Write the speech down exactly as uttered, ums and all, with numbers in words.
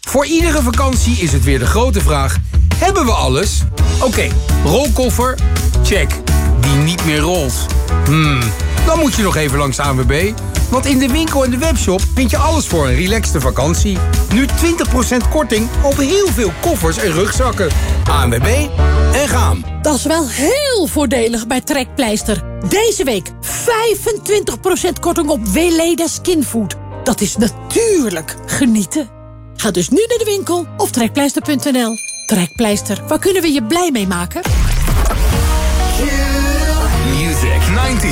Voor iedere vakantie is het weer de grote vraag: hebben we alles? Oké, okay, rolkoffer? Check. Die niet meer rolt? Hmm, dan moet je nog even langs de A N W B. Want in de winkel en de webshop vind je alles voor een relaxte vakantie. Nu twintig procent korting op heel veel koffers en rugzakken. A N W B en gaan. Dat is wel heel voordelig bij Trekpleister. Deze week vijfentwintig procent korting op Weleda Skinfood. Dat is natuurlijk genieten. Ga dus nu naar de winkel of trekpleister punt n l. Trekpleister, waar kunnen we je blij mee maken? Music ninety